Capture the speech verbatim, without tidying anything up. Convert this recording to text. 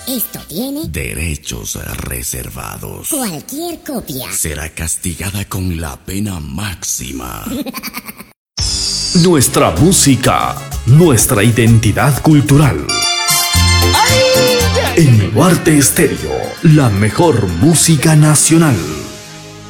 Esto tiene derechos reservados. Cualquier copia será castigada con la pena máxima. Nuestra música, nuestra identidad cultural. En Nuarte Estéreo, la mejor música nacional.